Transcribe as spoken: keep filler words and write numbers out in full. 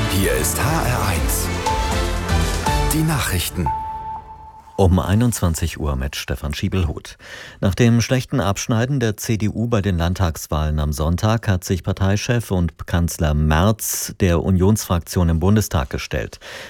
Hier ist H R eins. Die Nachrichten. Um einundzwanzig Uhr mit Stefan Schiebelhuth. Nach dem schlechten Abschneiden der C D U bei den Landtagswahlen am Sonntag hat sich Parteichef und Kanzler Merz der Unionsfraktion im Bundestag gestellt.